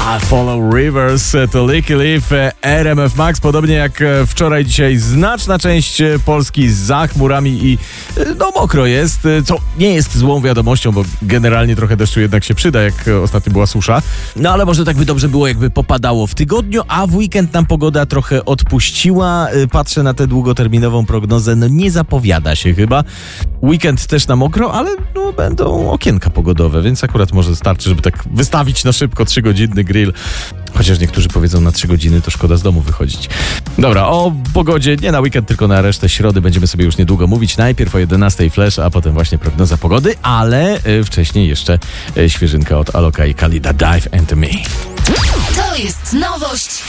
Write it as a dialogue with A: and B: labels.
A: Follow Rivers to Licky Leaf, RMF Max. Podobnie jak wczoraj, dzisiaj znaczna część Polski za chmurami i mokro jest, co nie jest złą wiadomością, bo generalnie trochę deszczu jednak się przyda, jak ostatnio była susza. No ale może tak by dobrze było, jakby popadało w tygodniu, a w weekend nam pogoda trochę odpuściła. Patrzę na tę długoterminową prognozę, nie zapowiada się chyba. Weekend też na mokro, ale będą okienka pogodowe, więc akurat może starczy, żeby tak wystawić na szybko 3-godzinny grill. Chociaż niektórzy powiedzą, na 3 godziny to szkoda z domu wychodzić. Dobra, o pogodzie nie na weekend, tylko na resztę środy będziemy sobie już niedługo mówić. Najpierw o 11:00 Flash, a potem właśnie prognoza pogody, ale wcześniej jeszcze świeżynka od Aloka i Khalida, Dive Into Me.
B: To jest nowość